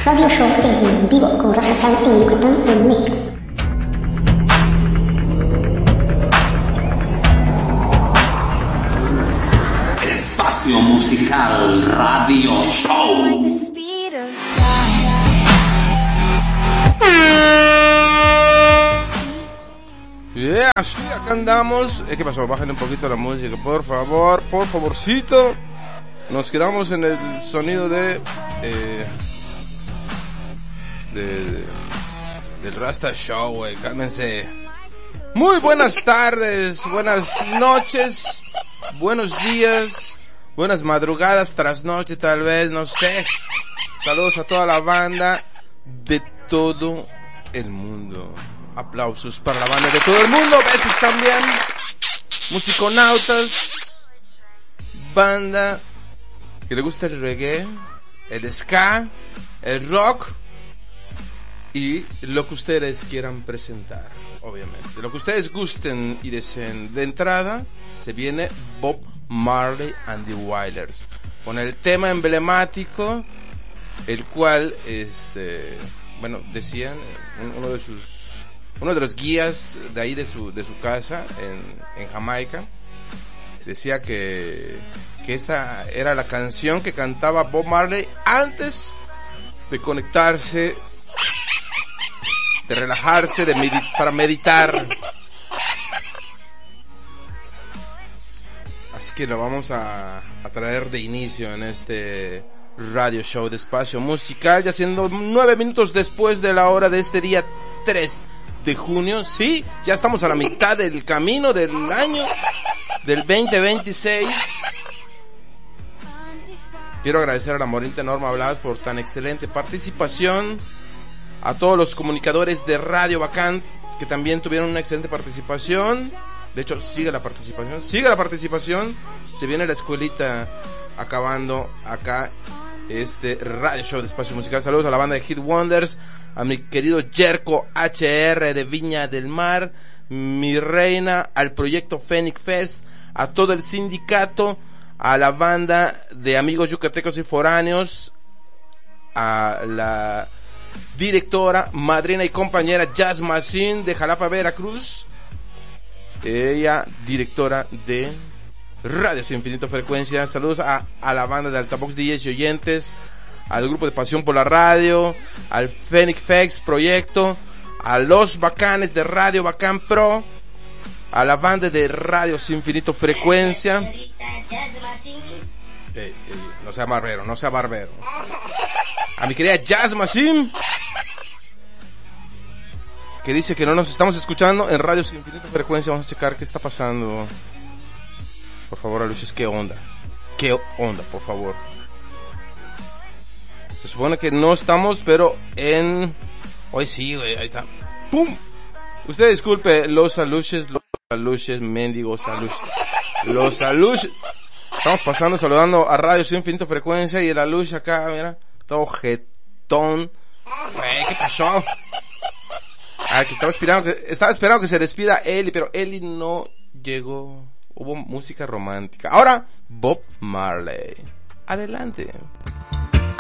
Radio Show en vivo con Rasta Chan en Yucatán, en México. Espacio Musical Radio Show. Yeah, sí, acá andamos. ¿Qué pasó? Bajen un poquito la música, por favor, por favorcito. Nos quedamos en el sonido del Rasta Show, güey. Cálmense. Muy buenas tardes, buenas noches, buenos días, buenas madrugadas, trasnoche tal vez, no sé. Saludos a toda la banda de todo el mundo. Aplausos para la banda de todo el mundo, besos también. Musiconautas, banda que le gusta el reggae, el ska, el rock y lo que ustedes quieran presentar, obviamente. Lo que ustedes gusten y deseen. De entrada se viene Bob Marley and the Wailers con el tema emblemático, el cual, bueno, decían uno de los guías de ahí de su casa en Jamaica decía que esta era la canción que cantaba Bob Marley antes de conectarse, de relajarse, para meditar. Así que lo vamos a traer de inicio en este radio show de Espacio Musical, ya siendo 9 minutos después de la hora de este día 3 de junio. Sí, ya estamos a la mitad del camino del año del 2026. Quiero agradecer a la Morinta Norma Blas por tan excelente participación, a todos los comunicadores de Radio Bacán que también tuvieron una excelente participación. De hecho, sigue la participación, se viene la escuelita acabando acá este radio show de Espacio Musical. Saludos a la banda de Hit Wonders, a mi querido Jerko HR de Viña del Mar, mi reina, al proyecto Phoenix Fest, a todo el sindicato, a la banda de amigos yucatecos y foráneos, a la directora, madrina y compañera Jazz Machine de Jalapa, Veracruz, ella directora de Radio Sin Infinito Frecuencia. Saludos a la banda de Altavox DJs y oyentes, al grupo de Pasión por la Radio, al Phoenix Fest Proyecto, a los bacanes de Radio Bacán Pro, a la banda de Radio Sin Infinito Frecuencia. No sea barbero. A mi querida Jazz Machine, que dice que no nos estamos escuchando en Radio Sin Infinito Frecuencia. Vamos a checar qué está pasando. Por favor, Aluches, ¿qué onda? Por favor? Se supone que no estamos, pero hoy sí, güey, ahí está. ¡Pum! Usted disculpe, los aluches, mendigos aluches. Los aluches. Estamos pasando, saludando a Radio Sin Infinito Frecuencia y el aluche acá, mira, todo jetón. Güey, ¿qué pasó? Que estaba esperando que se despida Eli, pero Eli no llegó. Hubo música romántica. Ahora, Bob Marley. Adelante.